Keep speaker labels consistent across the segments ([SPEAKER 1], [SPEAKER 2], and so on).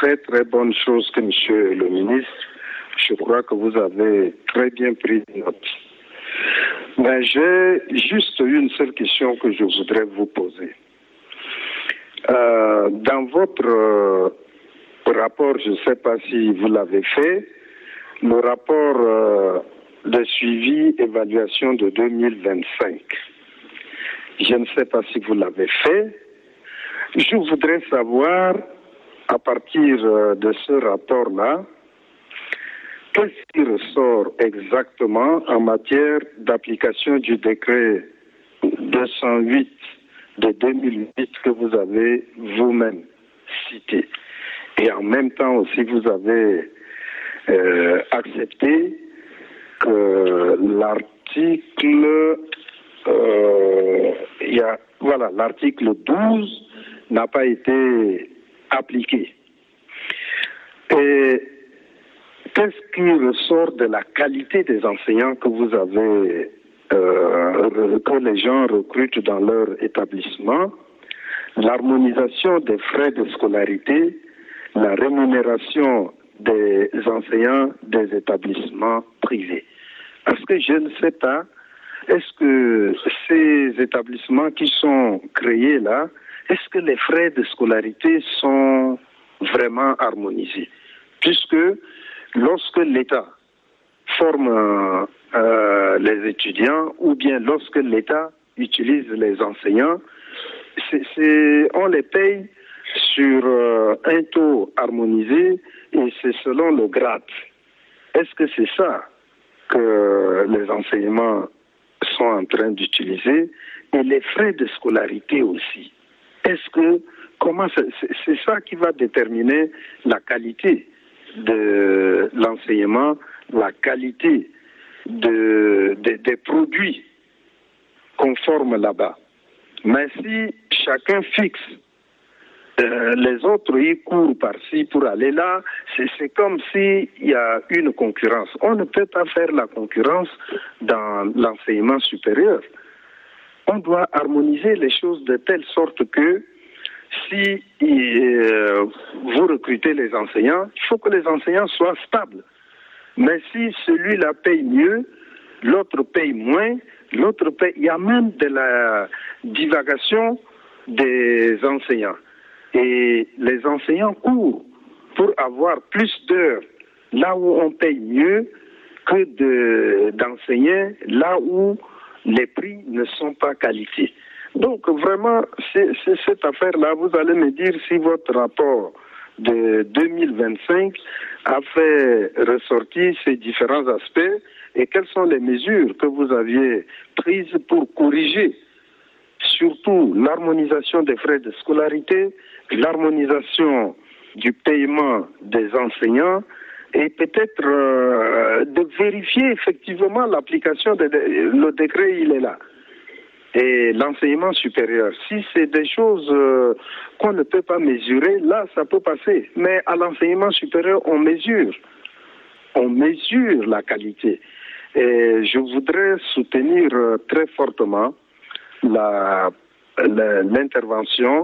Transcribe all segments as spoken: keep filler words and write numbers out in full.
[SPEAKER 1] très très bonne chose que Monsieur le ministre, je crois que vous avez très bien pris note. Mais j'ai juste une seule question que je voudrais vous poser. Euh, dans votre euh, rapport, je ne sais pas si vous l'avez fait, le rapport euh, de suivi évaluation de deux mille vingt-cinq. Je ne sais pas si vous l'avez fait. Je voudrais savoir, à partir euh, de ce rapport-là, qu'est-ce qui ressort exactement en matière d'application du décret deux cent huit de deux mille huit que vous avez vous-même cité. Et en même temps aussi, vous avez euh, accepté que l'article, euh, il y a, voilà, l'article douze n'a pas été appliqué. Et qu'est-ce qui ressort de la qualité des enseignants que vous avez, euh, que les gens recrutent dans leur établissement, l'harmonisation des frais de scolarité, la rémunération des enseignants des établissements privés? Parce que je ne sais pas, est-ce que ces établissements qui sont créés là, est-ce que les frais de scolarité sont vraiment harmonisés? Puisque lorsque l'État forme euh, les étudiants ou bien lorsque l'État utilise les enseignants, c'est, c'est, on les paye sur euh, un taux harmonisé et c'est selon le grade. Est-ce que c'est ça que les enseignements sont en train d'utiliser? Et les frais de scolarité aussi. Est-ce que, comment c'est, c'est ça qui va déterminer la qualité de l'enseignement, la qualité de, de, des produits qu'on forme là-bas. Mais si chacun fixe, euh, les autres y courent par-ci pour aller là, c'est, c'est comme s'il y a une concurrence. On ne peut pas faire la concurrence dans l'enseignement supérieur. On doit harmoniser les choses de telle sorte que si euh, vous recrutez les enseignants, il faut que les enseignants soient stables. Mais si celui-là paye mieux, l'autre paye moins, l'autre paye... Il y a même de la divagation des enseignants. Et les enseignants courent pour avoir plus d'heures là où on paye mieux que de, d'enseigner là où les prix ne sont pas qualifiés. Donc vraiment, c'est, c'est cette affaire-là, vous allez me dire si votre rapport de deux mille vingt-cinq a fait ressortir ces différents aspects et quelles sont les mesures que vous aviez prises pour corriger surtout l'harmonisation des frais de scolarité, l'harmonisation du paiement des enseignants et peut-être euh, de vérifier effectivement l'application, de, de, le décret il est là. Et l'enseignement supérieur, si c'est des choses euh, qu'on ne peut pas mesurer, là, ça peut passer. Mais à l'enseignement supérieur, on mesure. On mesure la qualité. Et je voudrais soutenir euh, très fortement la, la, l'intervention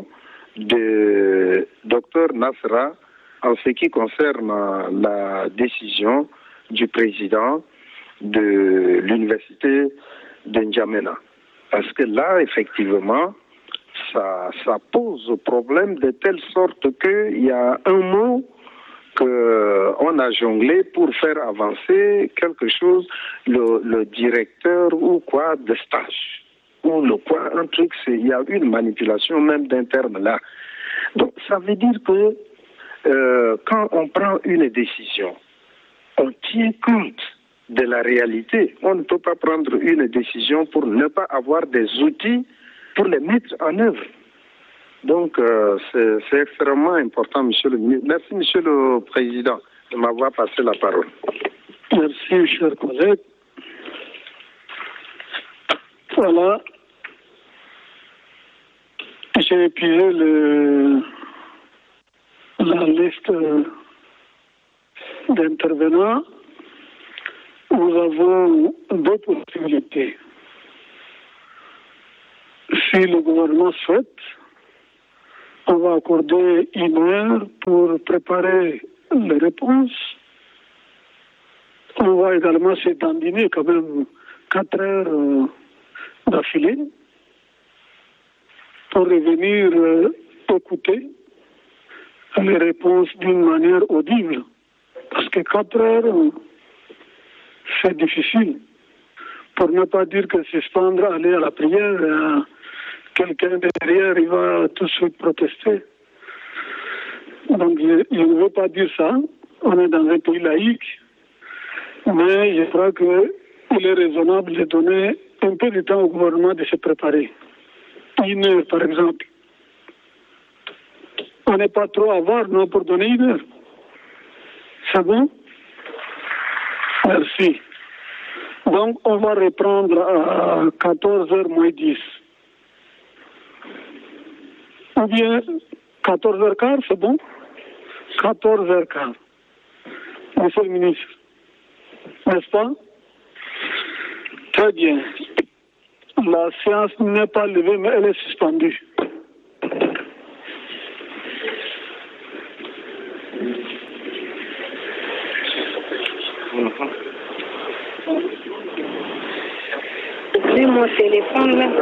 [SPEAKER 1] de docteur Nasra en ce qui concerne la décision du président de l'université de N'Djamena. Parce que là, effectivement, ça, ça pose problème de telle sorte qu'il y a un mot qu'on a jonglé pour faire avancer quelque chose, le, le directeur ou quoi de stage, ou le quoi, un truc, c'est, il y a une manipulation même d'un terme là. Donc, ça veut dire que euh, quand on prend une décision, on tient compte de la réalité. On ne peut pas prendre une décision pour ne pas avoir des outils pour les mettre en œuvre. Donc, euh, c'est, c'est extrêmement important, Monsieur le ministre. Merci, Monsieur le Président, de m'avoir passé la parole.
[SPEAKER 2] Merci, chers collègues. Voilà. J'ai épuisé le, la liste d'intervenants. Nous avons deux possibilités. Si le gouvernement souhaite, On va accorder une heure pour préparer les réponses. On va également se dandiner quand même quatre heures euh, d'affilée pour revenir euh, écouter les réponses d'une manière audible. Parce que quatre heures, c'est difficile. Pour ne pas dire que suspendre, aller à la prière, euh, quelqu'un derrière, il va tout de suite protester. Donc, je, je ne veux pas dire ça. On est dans un pays laïque. Mais je crois qu'il est raisonnable de donner un peu de temps au gouvernement de se préparer. Une heure, par exemple. On n'est pas trop avare, non, pour donner une heure. C'est bon? Merci. Donc, on va reprendre à quatorze heures moins dix. Ou bien quatorze heures quinze, c'est bon? quatorze heures quinze. Monsieur le ministre, n'est-ce pas? Très bien. La séance n'est pas levée, mais elle est suspendue.
[SPEAKER 3] J'ai mon téléphone là.